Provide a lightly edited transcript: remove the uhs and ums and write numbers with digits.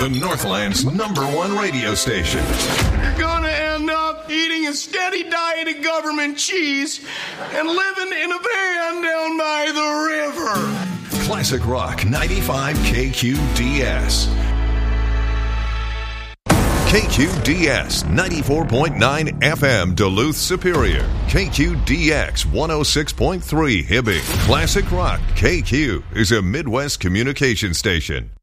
The Northland's #1 radio station. You're gonna end up eating a steady diet of government cheese and living in a van down by the river. Classic Rock 95 KQDS. KQDS 94.9 FM Duluth Superior. KQDX 106.3 Hibbing. Classic Rock KQ is a Midwest communication station.